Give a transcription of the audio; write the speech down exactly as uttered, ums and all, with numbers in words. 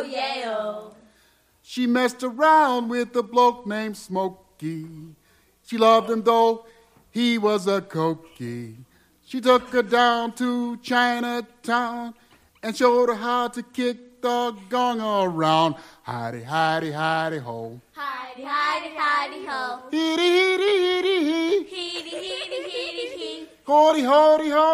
Yeah-oh. She messed around with a bloke named Smokey. She loved him though he was a cokey. She took her down to Chinatown and showed her how to kick the gong around. Hidey, hidey, hidey, ho. Hidey, hidey, hidey, ho. Heedy, heedy, heedy, hee. Heedy, heedy, heedy, hee. Hoity, hoity, ho.